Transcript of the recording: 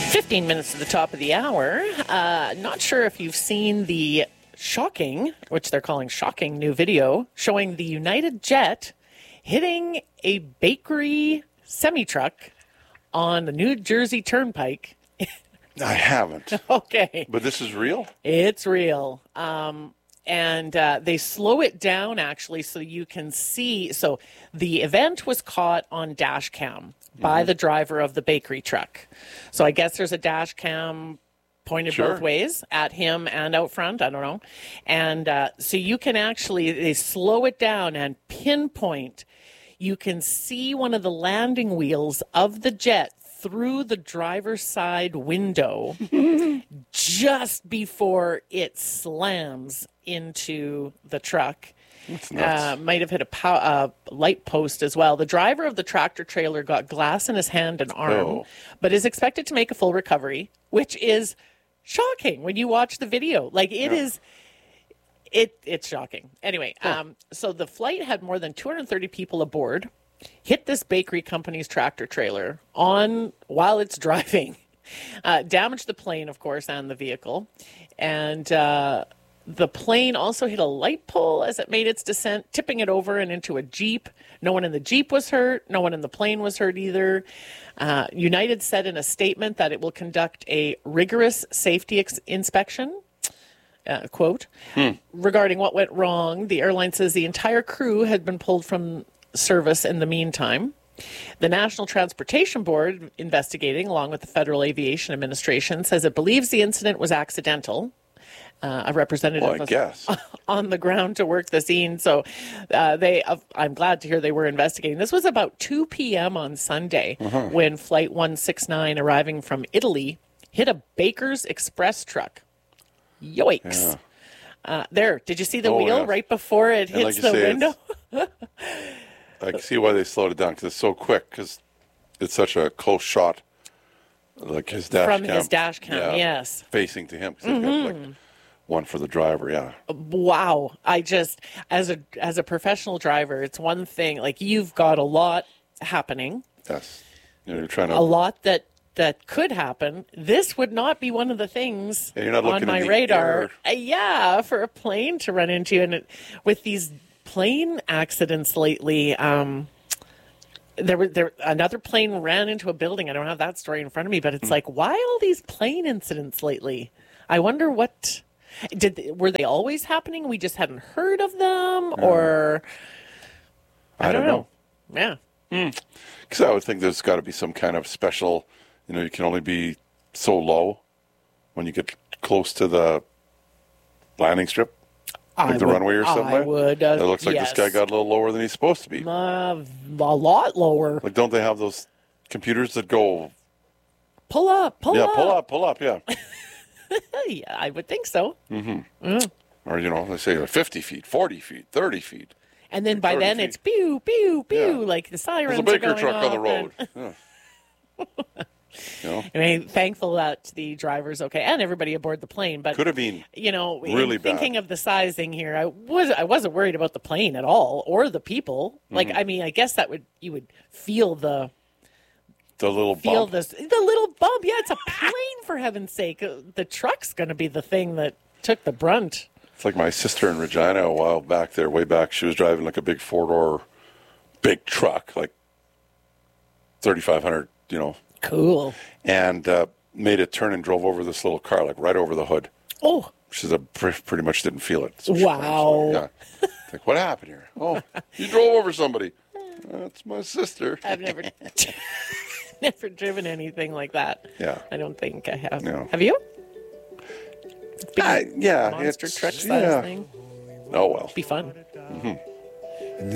15 minutes to the top of the hour. Not sure if you've seen the shocking, which they're calling shocking, new video showing the United Jet hitting a bakery semi-truck on the New Jersey Turnpike. I haven't. Okay. But this is real? It's real. And they slow it down, actually, so you can see. So the event was caught on dash cam by the driver of the bakery truck. So I guess there's a dash cam pointed both ways at him and out front. I don't know. And so you can actually, they slow it down and pinpoint. You can see one of the landing wheels of the jet through the driver's side window just before it slams into the truck. Might have hit a light post as well. The driver of the tractor trailer got glass in his hand and arm, but is expected to make a full recovery, which is shocking when you watch the video. Like it is, it's shocking. Anyway, so the flight had more than 230 people aboard. Hit this bakery company's tractor trailer while it's driving, damaged the plane, of course, and the vehicle. And the plane also hit a light pole as it made its descent, tipping it over and into a Jeep. No one in the Jeep was hurt. No one in the plane was hurt either. United said in a statement that it will conduct a rigorous safety inspection. Quote, regarding what went wrong, the airline says the entire crew had been pulled from service in the meantime. The National Transportation Board, investigating along with the Federal Aviation Administration, says it believes the incident was accidental. A representative was on the ground to work the scene. So I'm glad to hear they were investigating. This was about 2 p.m. on Sunday when Flight 169 arriving from Italy hit a Baker's Express truck. Yoicks. Yeah. Did you see the wheel right before it hits the window? I can see why they slowed it down because it's so quick because it's such a close shot. Like his dash cam. From his dash cam, yes. Facing to him. Because got like one for the driver, Wow. I just, as a professional driver, it's one thing. Like you've got a lot happening. Yes. You're trying to. A lot that could happen. This would not be one of the things you're not on my radar. For a plane to run into. And with these plane accidents lately, another plane ran into a building. I don't have that story in front of me, but it's like, why all these plane incidents lately? I wonder were they always happening? We just hadn't heard of them, or I don't know. Yeah. Because I would think there's got to be some kind of special, you can only be so low when you get close to the landing strip. Like the runway or something? I would. It looks like this guy got a little lower than he's supposed to be. A lot lower. Like, don't they have those computers that go... Pull up. Pull up, yeah. Yeah, I would think so. Or, they say 50 feet, 40 feet, 30 feet. And then by then it's pew, pew, pew, like the sirens are going off. There's a baker truck on the road. I mean, thankful that the driver's okay and everybody aboard the plane, but could have been really thinking bad. Of the sizing here, I wasn't worried about the plane at all or the people. Like, I mean, I guess you would feel the little bump. The little bump. Yeah, it's a plane for heaven's sake. The truck's going to be the thing that took the brunt. It's like my sister in Regina a while back there, way back. She was driving like a big 4-door, big truck, like 3,500, Cool. And made a turn and drove over this little car, like right over the hood. Oh. She said pretty much didn't feel it. So wow. Like, what happened here? Oh, you drove over somebody. That's my sister. I've never never driven anything like that. Yeah. I don't think I have. No. Have you? Yeah. Monster truck size thing. Oh, well. Be fun.